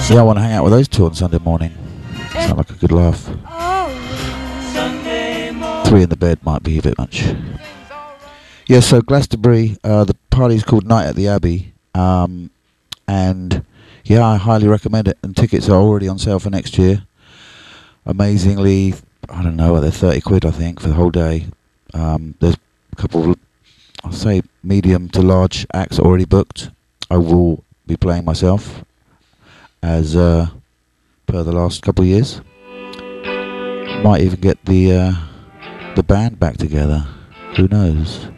Yeah, I want to hang out with those two on Sunday morning. Sound like a good laugh. 3 in the bed might be a bit much. Yeah, so Glastonbury, the party's called Night at the Abbey, and yeah, I highly recommend it. And tickets are already on sale for next year. Amazingly, I don't know, they're 30 quid I think for the whole day. There's a couple of, I'll say, medium to large acts already booked. I will be playing myself, as per the last couple of years. Might even get the band back together. Who knows?